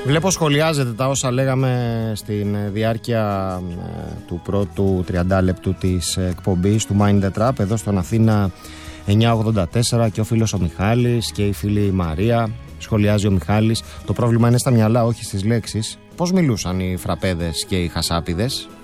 Βλέπω σχολιάζετε τα όσα λέγαμε στην διάρκεια του πρώτου 30 λεπτού της εκπομπής του Mind the Trap εδώ στον Αθήνα 984 και ο φίλος ο Μιχάλης και η φίλη Μαρία. Σχολιάζει ο Μιχάλης. Το πρόβλημα είναι στα μυαλά, όχι στις λέξεις. Πώς μιλούσαν οι φραπέδες και οι χασάπιδες?